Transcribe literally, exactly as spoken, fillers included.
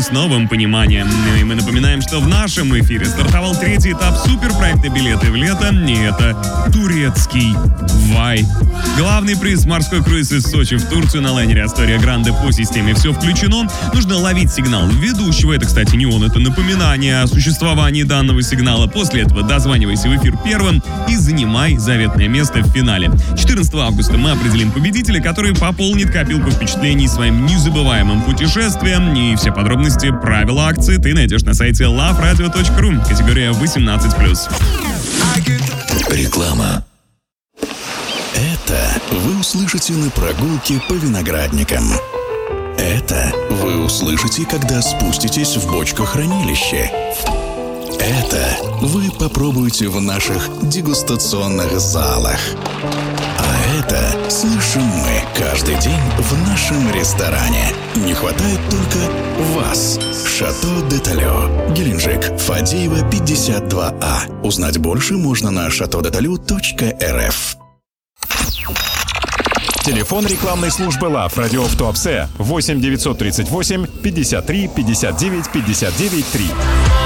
с новым пониманием. И мы напоминаем, что в нашем эфире стартовал третий этап суперпроекта «Билеты в лето», и это турецкий вайб. Главный приз — морской круиз из Сочи в Турцию на лайнере Astoria Grande по системе «Все включено». Нужно ловить сигнал ведущего. Это, кстати, не он, это напоминание о существовании данного сигнала. После этого дозванивайся в эфир первым и занимай заветное место в финале. четырнадцатого августа мы определим победителя, который пополнит копилку впечатлений своим незабываемым путешествием. И все подробности, правила акции ты найдешь на сайте лав радио точка ру. Категория восемнадцать плюс. Реклама. Это вы услышите на прогулке по виноградникам. Это вы услышите, когда спуститесь в бочкохранилище. Это вы попробуете в наших дегустационных залах. А это слышим мы каждый день в нашем ресторане. Не хватает только вас. Шато де Талё, Геленджик, Фадеева, пятьдесят два А. Узнать больше можно на шато де талё точка эр эф. Телефон рекламной службы Лав Радио в Туапсе восемь девятьсот тридцать восемь пятьдесят три пятьдесят девять пятьдесят девять три.